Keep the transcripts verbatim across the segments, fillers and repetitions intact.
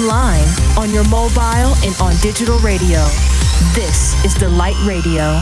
online, on your mobile, and on digital radio. This is Delight Radio.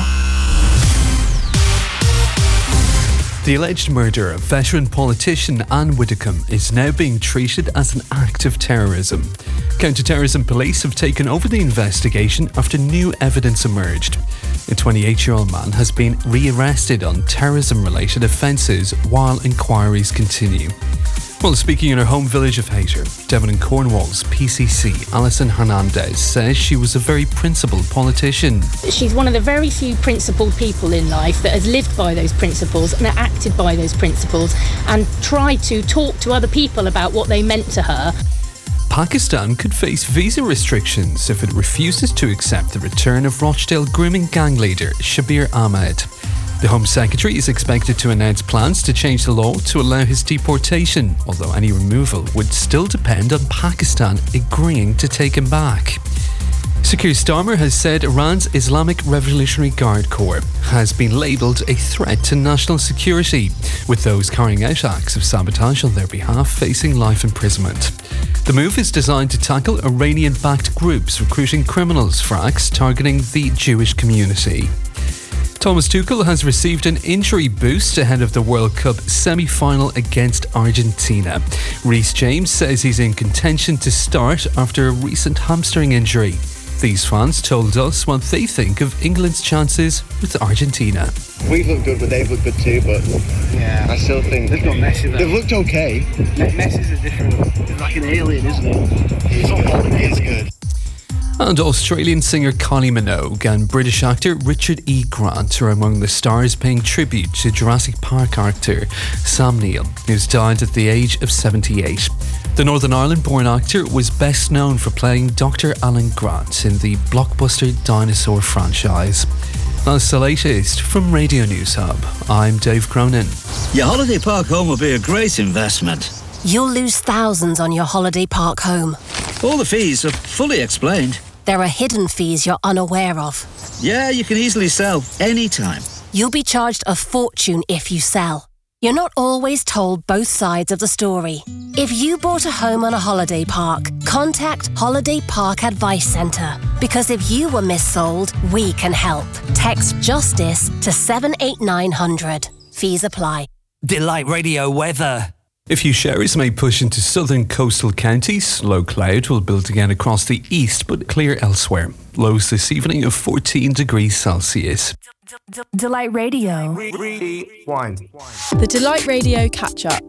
The alleged murder of veteran politician Anne Widdecombe is now being treated as an act of terrorism. Counter-terrorism police have taken over the investigation after new evidence emerged. A twenty-eight-year-old man has been rearrested on terrorism-related offences while inquiries continue. Well, speaking in her home village of Hayter, Devon and Cornwall's P C C, Alison Hernandez, says she was a very principled politician. She's one of the very few principled people in life that has lived by those principles and acted by those principles and tried to talk to other people about what they meant to her. Pakistan could face visa restrictions if it refuses to accept the return of Rochdale grooming gang leader Shabir Ahmed. The Home Secretary is expected to announce plans to change the law to allow his deportation, although any removal would still depend on Pakistan agreeing to take him back. Sir Keir Starmer has said Iran's Islamic Revolutionary Guard Corps has been labelled a threat to national security, with those carrying out acts of sabotage on their behalf facing life imprisonment. The move is designed to tackle Iranian-backed groups recruiting criminals for acts targeting the Jewish community. Thomas Tuchel has received an injury boost ahead of the World Cup semi-final against Argentina. Reece James says he's in contention to start after a recent hamstring injury. These fans told us what they think of England's chances with Argentina. We've looked good, but they've looked good too, but yeah, I still think they've got Messi there. They've looked okay. Messi's a different, he's like an alien, isn't he? He's not he is good. And Australian singer Kylie Minogue and British actor Richard E. Grant are among the stars paying tribute to Jurassic Park actor Sam Neill, who's died at the age of seventy-eight. The Northern Ireland-born actor was best known for playing Doctor Alan Grant in the blockbuster dinosaur franchise. That's the latest from Radio News Hub. I'm Dave Cronin. Your holiday park home will be a great investment. You'll lose thousands on your holiday park home. All the fees are fully explained. There are hidden fees you're unaware of. Yeah, you can easily sell anytime. You'll be charged a fortune if you sell. You're not always told both sides of the story. If you bought a home on a holiday park, contact Holiday Park Advice Centre. Because if you were missold, we can help. Text JUSTICE to seven eight nine hundred. Fees apply. Delight Radio weather. A few showers may push into southern coastal counties. Low cloud will build again across the east, but clear elsewhere. Lows this evening of fourteen degrees Celsius. Delight Radio. Rewind. The Delight Radio catch-up.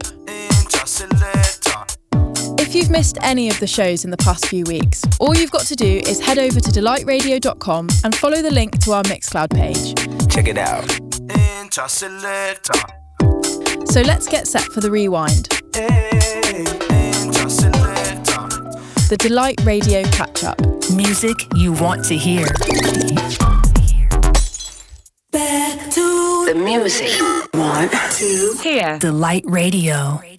If you've missed any of the shows in the past few weeks, all you've got to do is head over to delight radio dot com and follow the link to our Mixcloud page. Check it out. So let's get set for the rewind. The Delight Radio catch-up. Music you want to hear. Back to the music. Want to hear. Delight Radio.